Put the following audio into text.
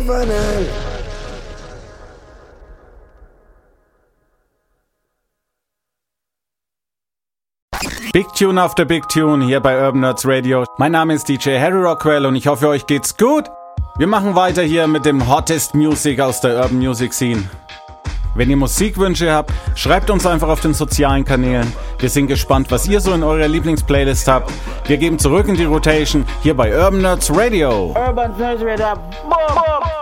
Big Tune after Big Tune hier bei Urban Nerds Radio. Mein Name ist DJ Harry Rockwell und ich hoffe, euch geht's gut. Wir machen weiter hier mit dem Hottest Music aus der Urban Music Scene. Wenn ihr Musikwünsche habt, schreibt uns einfach auf den sozialen Kanälen. Wir sind gespannt, was ihr so in eurer Lieblingsplaylist habt. Wir geben zurück in die Rotation hier bei Urban Nerds Radio. Urban Nerds Radio. Boom, boom.